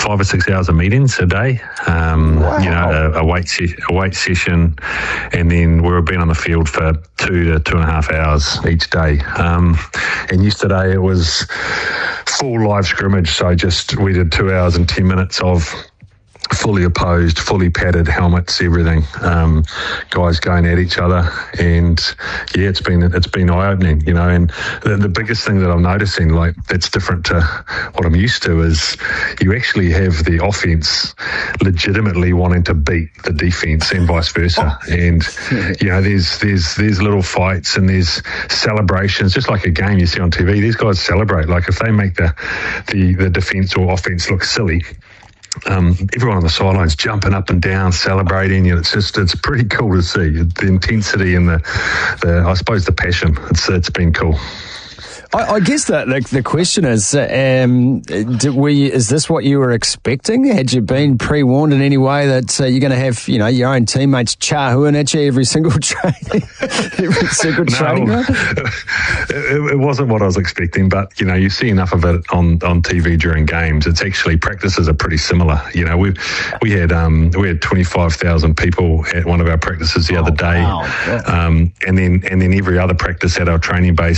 5 or 6 hours of meetings a day. A weight session, and then we've been on the field for 2 to 2.5 hours each day. And yesterday it was full live scrimmage, so we did 2 hours and 10 minutes of fully opposed, fully padded helmets, everything. Guys going at each other, and it's been eye-opening, And the biggest thing that I'm noticing, that's different to what I'm used to, is you actually have the offense legitimately wanting to beat the defense and vice versa. And there's little fights and there's celebrations, just like a game you see on TV. These guys celebrate. Like if they make the defense or offense look silly, everyone on the sidelines jumping up and down, celebrating, and it's pretty cool to see the intensity and the passion. It's been cool. I guess that the question is, is this what you were expecting? Had you been pre-warned in any way that you're going to have, your own teammates chahooing at you every single training, training run? It wasn't what I was expecting, but you see enough of it on TV during games. It's actually, practices are pretty similar. We had 25,000 people at one of our practices the other day, wow. and then every other practice at our training base